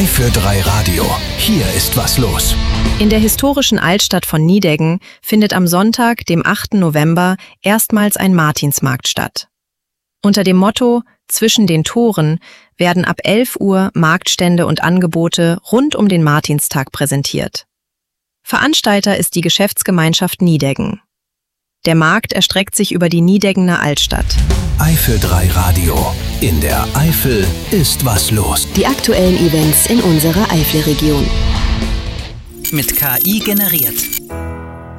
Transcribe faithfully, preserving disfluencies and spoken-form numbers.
drei für drei Radio. Hier ist was los. In der historischen Altstadt von Nideggen findet am Sonntag, dem achten November, erstmals ein Martinsmarkt statt. Unter dem Motto »Zwischen den Toren« werden ab elf Uhr Marktstände und Angebote rund um den Martinstag präsentiert. Veranstalter ist die Geschäftsgemeinschaft Nideggen. Der Markt erstreckt sich über die Nideggener Altstadt. drei für drei Radio. In der Eifel ist was los. Die aktuellen Events in unserer Eifelregion. Mit K I generiert.